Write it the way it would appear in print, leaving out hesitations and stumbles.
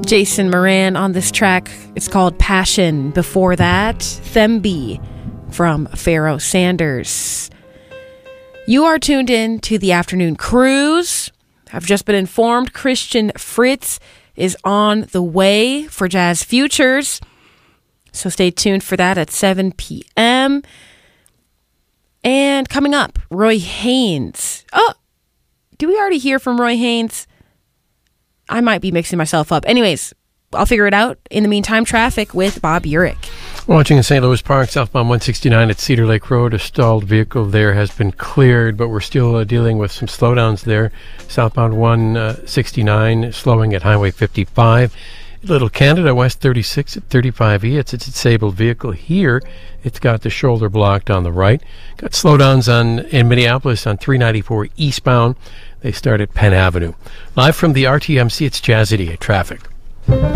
Jason Moran on this track. It's called Passion. Before that, Themby from Pharoah Sanders. You are tuned in to the Afternoon Cruise. I've just been informed Christian Fritz is on the way for Jazz Futures. So stay tuned for that at 7 p.m. And coming up, Roy Haynes. Oh, do we already hear from Roy Haynes? I might be mixing myself up. Anyways, I'll figure it out. In the meantime, traffic with Bob Urich. Watching in St. Louis Park, southbound 169 at Cedar Lake Road. A stalled vehicle there has been cleared, but we're still dealing with some slowdowns there. Southbound 169 slowing at Highway 55. Little Canada, West 36 at 35E. It's a disabled vehicle here. It's got the shoulder blocked on the right. Got slowdowns in Minneapolis on 394 eastbound. They start at Penn Avenue. Live from the RTMC, it's Jazz 88 Traffic.